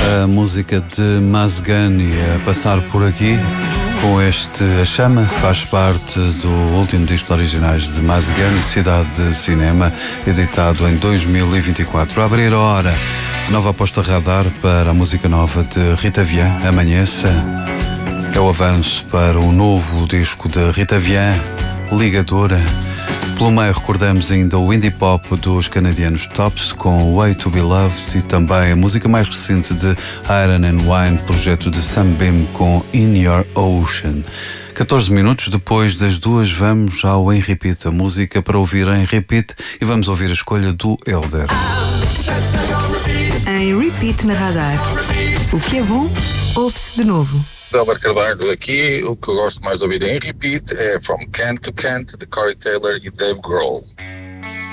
A música de Mazgani a passar por aqui com este A Chama, faz parte do último disco de originais de Mazgani, Cidade de Cinema, editado em 2024. A abrir a hora, nova aposta radar para a música nova de Rita Vian, Amanheça. É o avanço para o novo disco de Rita Vian, Ligadora. Pelo meio recordamos ainda o indie pop dos canadianos Tops com Way to Be Loved e também a música mais recente de Iron and Wine, projeto de Sam Bim com In Your Ocean. 14 minutos depois das 2 vamos ao Em Repeat, a música para ouvir em repeat, e vamos ouvir a escolha do Elder. Em Repeat na Radar. O que é bom, ouve-se de novo. Albert Carvalho aqui. O que eu gosto mais de ouvir em repeat é From Kent to Kent, de Corey Taylor e Dave Grohl.